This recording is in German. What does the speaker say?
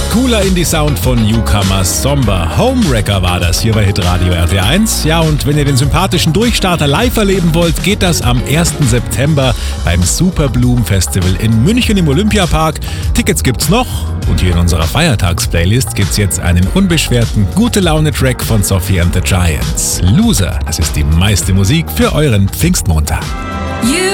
Cooler Indie-Sound von Newcomer Somber. Homewrecker war das hier bei Hitradio RT1. Ja, und wenn ihr den sympathischen Durchstarter live erleben wollt, geht das am 1. September beim Superbloom Festival in München im Olympiapark. Tickets gibt's noch und hier in unserer Feiertags-Playlist gibt's jetzt einen unbeschwerten Gute-Laune-Track von Sophie and the Giants. Loser, das ist die meiste Musik für euren Pfingstmontag.